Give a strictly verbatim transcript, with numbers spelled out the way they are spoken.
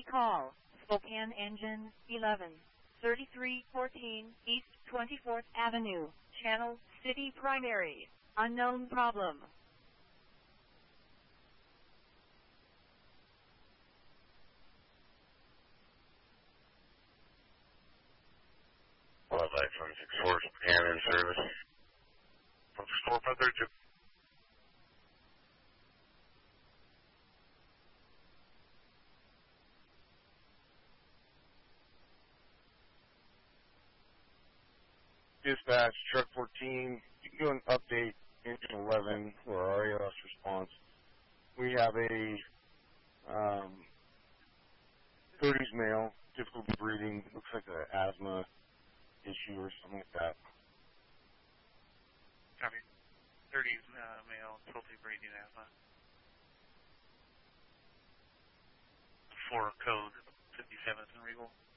emergency call. Spokane Engine eleven, thirty-three fourteen East twenty-fourth Avenue, Channel City Primary. Unknown problem. Wildlife one six four, Spokane in service. one six four, five thirty-two. Dispatch, truck fourteen, you can go and update engine eleven for our A L S response. We have a um, thirties male, difficulty breathing, looks like an asthma issue or something like that. Copy. thirties uh, male, difficulty breathing, asthma. For code fifty-seventh and Regal.